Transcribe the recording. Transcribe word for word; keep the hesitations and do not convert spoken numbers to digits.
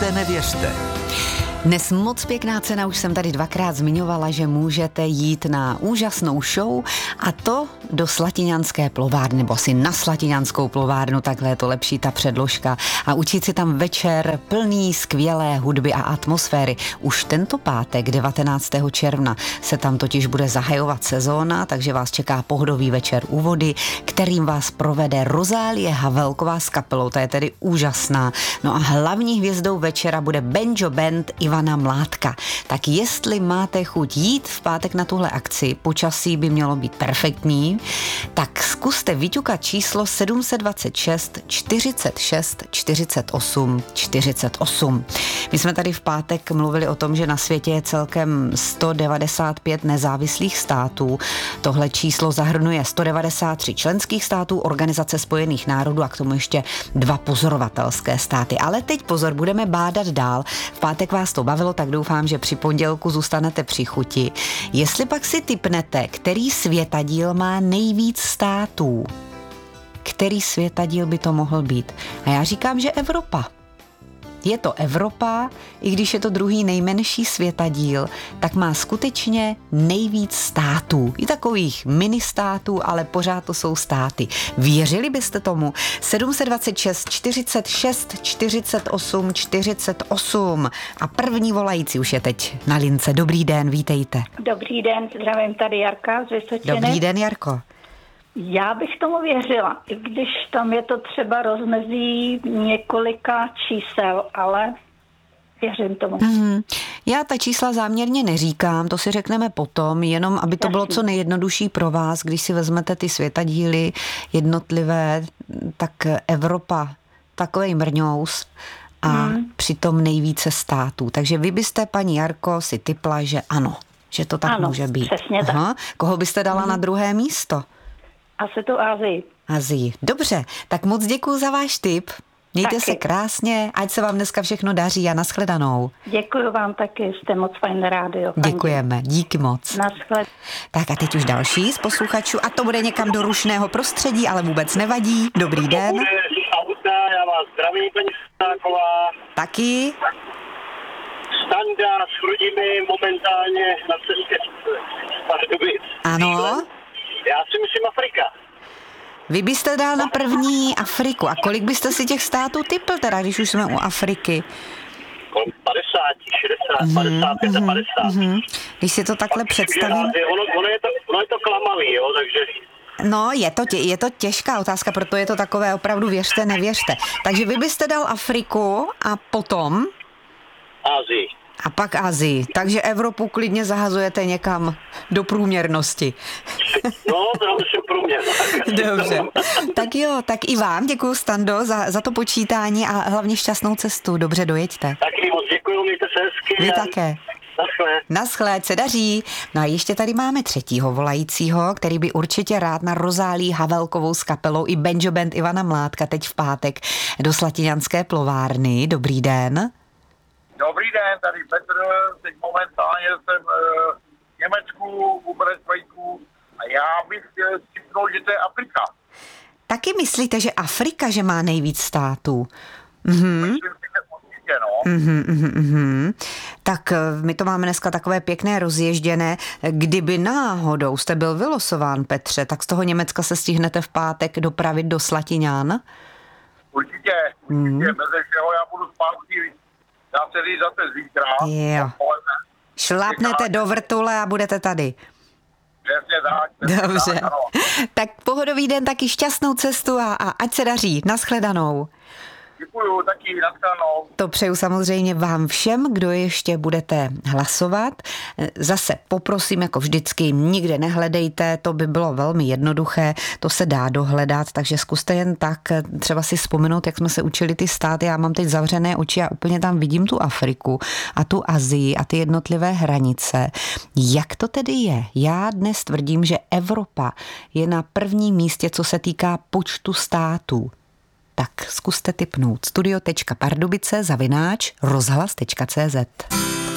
Věřte, nevěřte. Dnes moc pěkná cena, už jsem tady dvakrát zmiňovala, že můžete jít na úžasnou show a to do Slatiňanské plovárny, nebo asi na Slatiňanskou plovárnu, takhle je to lepší ta předložka a učit si tam večer plný skvělé hudby a atmosféry. Už tento pátek, devatenáctého června, se tam totiž bude zahajovat sezóna, takže vás čeká pohodový večer u vody, kterým vás provede Rozálie Havelková s kapelou, ta je tedy úžasná. No a hlavní hvězdou večera bude banjo band Ivana Mládka. Tak jestli máte chuť jít v pátek na tuhle akci, počasí by mělo být perfektní, tak zkuste vyťukat číslo sedm set dvacet šest čtyřicet šest čtyřicet osm čtyřicet osm. My jsme tady v pátek mluvili o tom, že na světě je celkem sto devadesát pět nezávislých států. Tohle číslo zahrnuje sto devadesát tři členských států Organizace spojených národů a k tomu ještě dva pozorovatelské státy. Ale teď pozor, budeme bádat dál. V pátek vás to bavilo, tak doufám, že při pondělku zůstanete při chuti. Jestli pak si tipnete, který světadíl má nejvíc států, který světadíl by to mohl být? A já říkám, že Evropa. Je to Evropa, i když je to druhý nejmenší světadíl, tak má skutečně nejvíc států. I takových mini států, ale pořád to jsou státy. Věřili byste tomu? sedm set dvacet šest čtyřicet šest čtyřicet osm čtyřicet osm. A první volající už je teď na lince. Dobrý den, vítejte. Dobrý den, zdravím tady Jarka z Vysočiny. Dobrý den, Jarko. Já bych tomu věřila, i když tam je to třeba rozmezí několika čísel, ale věřím tomu. Mm-hmm. Já ta čísla záměrně neříkám, to si řekneme potom, jenom aby to bylo co nejjednodušší pro vás, když si vezmete ty světadíly jednotlivé, tak Evropa takovej mrňous a mm. přitom nejvíce států. Takže vy byste, paní Jarko, si tipla, že ano, že to tak ano, může být. Přesně tak. Aha. Koho byste dala mm. na druhé místo? Asi tu Asii. Asii. Dobře, tak moc děkuju za váš tip. Mějte taky se krásně, ať se vám dneska všechno daří a nashledanou. Děkuju vám taky, jste moc fajn rádio. Děkujeme, díky moc. Naschled. Tak a teď už další z posluchačů a to bude někam do rušného prostředí, ale vůbec nevadí. Dobrý den. Já vás zdravím, paní Stáková. Taky. Standa s Chrudimi momentálně na cestě z Pardubic. Ano. Já si myslím Afrika. Vy byste dal na první Afriku. A kolik byste si těch států tipl teda, když už jsme u Afriky? Kolem padesát, šedesát, padesát, padesát. Mm-hmm. Když si to takhle představím... Ono, ono, je to, ono je to klamavý, jo, takže... No, je to, tě, je to těžká otázka, proto je to takové opravdu věřte, nevěřte. Takže vy byste dal Afriku a potom... Asii. A pak Asii. Takže Evropu klidně zahazujete někam do průměrnosti. No, to je průměr. Dobře. Tak jo, tak i vám děkuju, Stando, za, za to počítání a hlavně šťastnou cestu. Dobře dojeďte. Taky moc děkuju, mějte se hezky. Vy také. Naschle. Naschle, ať se daří. No a ještě tady máme třetího volajícího, který by určitě rád na Rozálii Havelkovou s kapelou i banjo band Ivana Mládka teď v pátek do Slatiňanské plovárny. Dobrý den. Dobrý den, tady Petr, teď momentálně jsem uh, v Německu, u Braunschweigu a já bych uh, tipnul, že to je Afrika. Taky myslíte, že Afrika, že má nejvíc států? Mhm. Myslím si, že určitě, no. Mhm, mhm, mhm. Tak my to máme dneska takové pěkné rozježděné. Kdyby náhodou jste byl vylosován, Petře, tak z toho Německa se stihnete v pátek dopravit do Slatiňan? Určitě, určitě, mm. Bez všeho já budu zpátky. Dá se říct zase zítra. Jo. Šlápnete do vrtule a budete tady. Přesně tak. Dobře. Tak, tak pohodový den, taky šťastnou cestu a, a ať se daří. Naschledanou. Děkuju, taky naschledanou. To přeju samozřejmě vám všem, kdo ještě budete hlasovat. Zase poprosím, jako vždycky, nikde nehledejte, to by bylo velmi jednoduché, to se dá dohledat, takže zkuste jen tak třeba si vzpomenout, jak jsme se učili ty státy. Já mám teď zavřené oči a úplně tam vidím tu Afriku a tu Asii a ty jednotlivé hranice. Jak to tedy je? Já dnes tvrdím, že Evropa je na prvním místě, co se týká počtu států. Tak zkuste tipnout studio tečka pardubice zavináč rozhlas tečka cé zet.